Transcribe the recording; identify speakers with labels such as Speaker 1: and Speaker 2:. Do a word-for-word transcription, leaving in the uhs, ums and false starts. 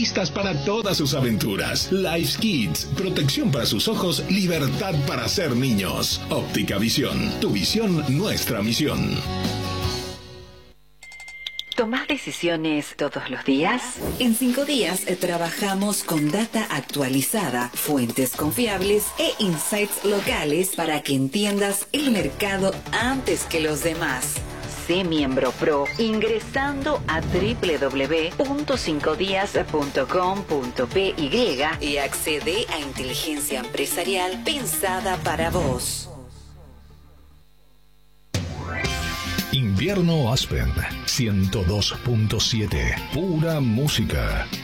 Speaker 1: listas para todas sus aventuras. Life Kids, protección para sus ojos, libertad para ser niños. Óptica Visión, tu visión, nuestra misión.
Speaker 2: ¿Tomás decisiones todos los días?
Speaker 3: En cinco días trabajamos con data actualizada, fuentes confiables e insights locales para que entiendas el mercado antes que los demás.
Speaker 2: Sé miembro pro ingresando a doble u doble u doble u punto cinco días punto com punto p y
Speaker 3: y accede a inteligencia empresarial pensada para vos.
Speaker 1: Invierno Aspen ciento dos punto siete, pura música.